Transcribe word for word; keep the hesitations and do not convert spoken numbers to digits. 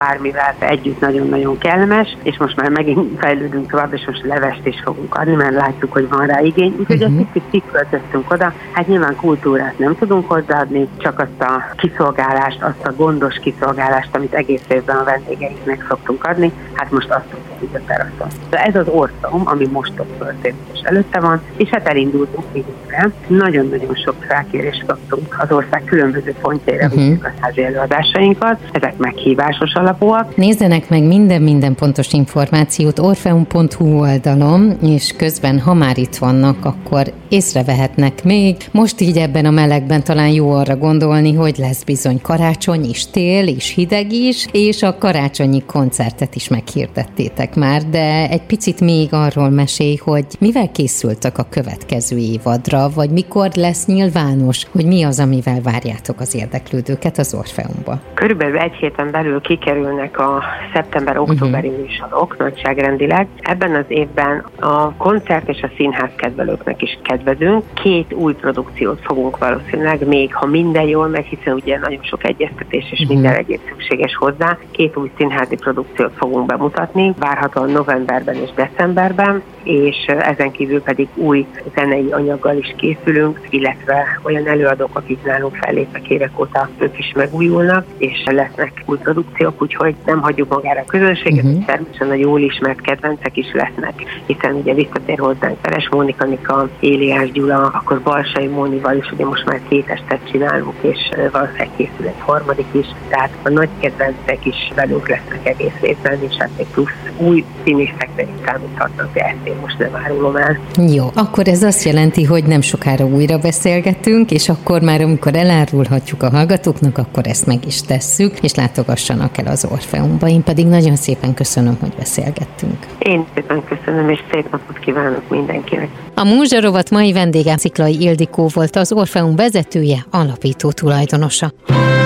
bármivel együtt nagyon-nagyon kellemes, és most már megint fejlődünk tovább, és most levest is fogunk adni, mert látjuk, hogy van rá igény. Úgyhogy uh-huh. egy picit kiköltöztünk oda. Hát nyilván kultúrát nem tudunk hozzáadni, csak azt a kiszolgálást, azt a gondos kiszolgálást, amit egész évben a vendégeinknek szoktunk adni, hát most azt tudjuk a teraszon. Ez az Orfeum, ami most ott történt, és előtte van, és hát elindultunk vidékre. Nagyon-nagyon sok felkérést kaptunk az ország különböző pontjaira, uh-huh. a házi előadásainkat. Ezek meghívásos alapúak. Nézzenek meg minden-minden pontos információt orfeum pont hu oldalon, és közben, ha már itt vannak, akkor észrevehetnek még. Most így ebben a melegben talán jó arra gondolni, hogy lesz bizony karácsony is, tél is, hideg is, és a karácsonyi koncertet is meghirdettétek már, de egy picit még arról mesélj, hogy mivel készültek a következő évadra, vagy mikor lesz nyilvános, hogy mi az, amivel várjátok az érdeklődőket az Orfeumba. Körülbelül egy héten belül kikerülnek a szeptember-októberi uh-huh. műsorok nagyságrendileg. Ebben az évben a koncert és a színház kedvelőknek is kedvezünk. Két új produkciót fogunk valószínűleg, még ha minden jól megy, hiszen ugye nagyon sok egyeztetés és uh-huh. minden egyéb szükséges hozzá. Két új színházi produkciót fogunk bemutatni, várhatóan novemberben és decemberben, és ezen kívül pedig új zenei anyaggal is készülünk, illetve olyan előadók, akik nálunk fellépnek évek óta, ők is megújulnak, és lesznek új produkciók, úgyhogy nem hagyjuk magára a közönséget, uh-huh. természetesen a jól ismert kedvencek is lesznek, hiszen ugye visszatér hozzánk Peres Mónika, Nika, Éliás Gyula, akkor Balsai Mónival is, ugye most már két estet csinálunk, és valószínűleg készül egy harmadik is, tehát a nagy kedvencek is velünk lesznek egész évben, és hát még plusz új színészekre is számíthatnak, de ezt én most nem árulom el. Jó, akkor ez azt jelenti, hogy nem sokára újra beszélgetünk, és akkor már amikor elárulhatjuk a hallgatóknak, akkor ezt meg is tesszük, és látogassanak el az Orfeumba. Én pedig nagyon szépen köszönöm, hogy beszélgettünk. Én szépen köszönöm, és szép napot kívánok mindenkinek. A Múzsa rovat mai vendége Sziklay Ildikó volt, az Orfeum vezetője, alapító tulajdonosa.